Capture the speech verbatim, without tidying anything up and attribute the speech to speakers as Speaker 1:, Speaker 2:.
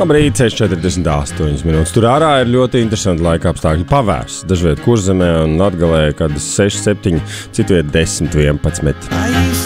Speaker 1: Labrīt, seši četrdesmit astoņas minūtes. Tur ārā ir ļoti interesanti laika apstākļi. Pavērs. Dažviet Kurzemē un Latgalē kādas seši, septiņi, citviet desmit, vienpadsmit.